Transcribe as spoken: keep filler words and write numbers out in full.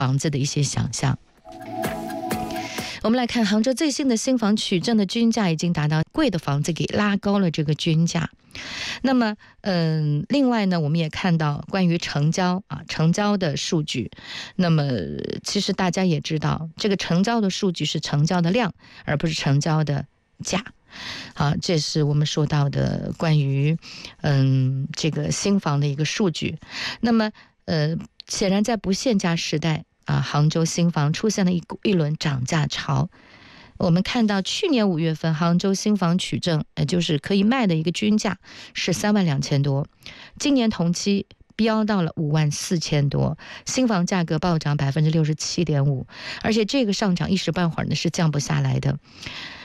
房子的一些想象。我们来看杭州最新的新房取证的均价已经达到贵的房子给拉高了这个均价。那么嗯，另外呢，我们也看到关于成交啊成交的数据。那么其实大家也知道，这个成交的数据是成交的量，而不是成交的价。好，这是我们说到的关于嗯这个新房的一个数据。那么呃，显然在不限价时代啊，杭州新房出现了一一轮涨价潮。我们看到去年五月份杭州新房取证，也就是可以卖的一个均价是三万两千多，今年同期飙到了五万四千多，新房价格暴涨百分之六十七点五，而且这个上涨一时半会儿呢是降不下来的。